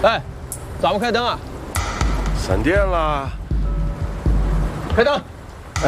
哎，咋不开灯啊？ 闪电啦！ 开灯。